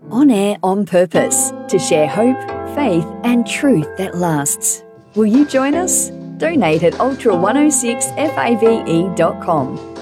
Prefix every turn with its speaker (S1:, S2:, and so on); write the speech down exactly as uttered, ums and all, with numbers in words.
S1: On air on purpose to share hope, faith, and truth that lasts. Will you join us? Donate at ultra one oh six fav e dot com.